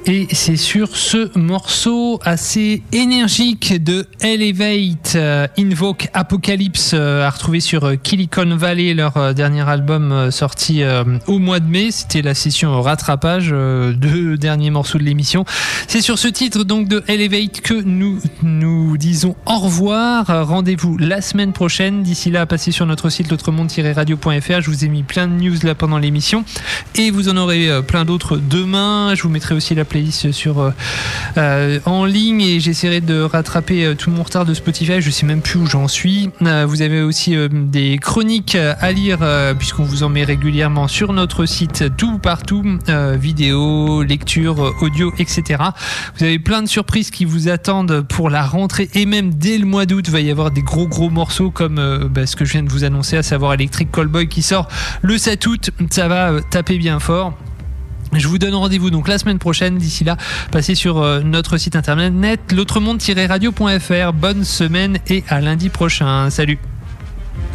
Et c'est sur ce morceau assez énergique de Elevate, Invoke Apocalypse, à retrouver sur Silicon Valley, leur dernier album sorti au mois de mai. C'était la session rattrapage, deux derniers morceaux de l'émission. C'est sur ce titre donc de Elevate que nous disons au revoir. Rendez-vous la semaine prochaine. D'ici là, passez sur notre site l'autre-monde-radio.fr. Je vous ai mis plein de news là pendant l'émission et vous en aurez plein d'autres demain. Je vous mettrai aussi la playlist en ligne et j'essaierai de rattraper tout mon retard de Spotify. Je sais même plus où j'en suis. Vous avez aussi des chroniques à lire puisqu'on vous en met régulièrement sur notre site tout partout, vidéo, lecture, audio, etc. Vous avez plein de surprises qui vous attendent pour la rentrée et même dès le mois d'août, il va y avoir des gros morceaux comme ce que je viens de vous annoncer, à savoir Electric Callboy qui sort le 7 août. Ça va taper bien fort. Je vous donne rendez-vous donc la semaine prochaine. D'ici là, passez sur notre site internet l'autre-monde-radio.fr. Bonne semaine et à lundi prochain. Salut.